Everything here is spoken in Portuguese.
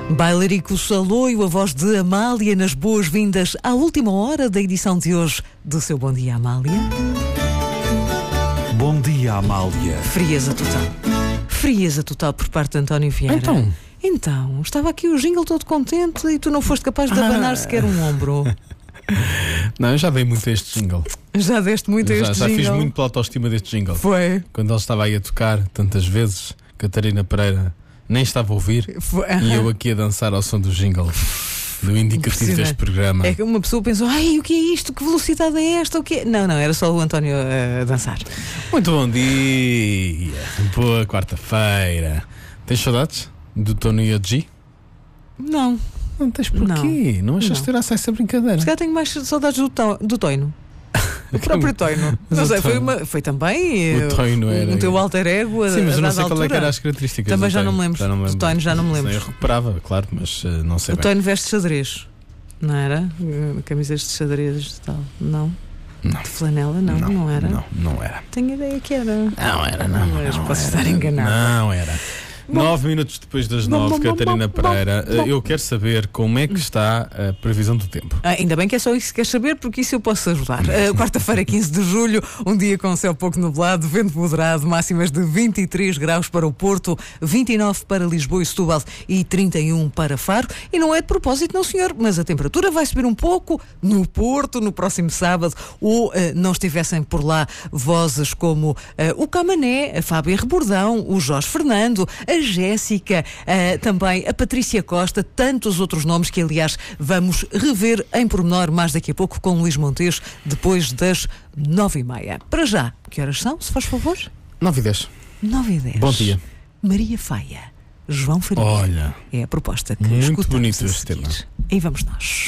Bailarico Saloio, a voz de Amália, nas boas-vindas à última hora da edição de hoje do seu Bom Dia, Amália. Bom dia, Amália. Frieza total. Frieza total por parte de António Vieira. Então, estava aqui o jingle todo contente e tu não foste capaz de abanar sequer um ombro. Não, eu já dei muito a este jingle. Já deste muito a este Já jingle? fiz muito pela autoestima deste jingle. Foi. Quando ele estava aí a tocar tantas vezes, Catarina Pereira nem estava a ouvir. Foi. E eu aqui a dançar ao som do jingle, do indicativo deste programa. É que uma pessoa pensou, ai, o que é isto? Que velocidade é esta? O que é? Não, era só o António a dançar. Muito bom dia. Boa quarta-feira. Tens saudades do Tony e a G? Não. Não tens porquê? Não achas ter acesso a essa brincadeira? Se calhar tenho mais saudades do Toino. O próprio Toino. Não sei, foi também o Toino era o teu alter ego. Sim, mas eu não sei altura. qual é que eram as características. Também já não me lembro. Do Toino já não me lembro. Eu recuperava, claro, mas não sei o bem. Toino veste xadrez, não era? Camisas de xadrez e tal. Não. De flanela, não era. Não era. Tenho ideia que era. Não era, não. Mas posso estar enganado. Não era. 9 minutos depois das 9, Catarina Pereira, eu quero saber como é que está a previsão do tempo. Ainda bem que é só isso que queres saber, porque isso eu posso ajudar. Quarta-feira, 15 de julho, um dia com céu pouco nublado, vento moderado, máximas de 23 graus para o Porto, 29 para Lisboa e Setúbal e 31 para Faro. E não é de propósito, não senhor, mas a temperatura vai subir um pouco no Porto no próximo sábado, ou não estivessem por lá vozes como o Camané, a Fábio Rebordão, o Jorge Fernando, a Jéssica, também a Patrícia Costa, tantos outros nomes que, aliás, vamos rever em pormenor mais daqui a pouco com Luís Montes, depois das 9h30. Para já, que horas são, se faz favor? 9h10. 9h10. Bom dia. Maria Faia, João Faria. Olha, é a proposta que muito escutamos bonito a este seguir. tema. E vamos nós.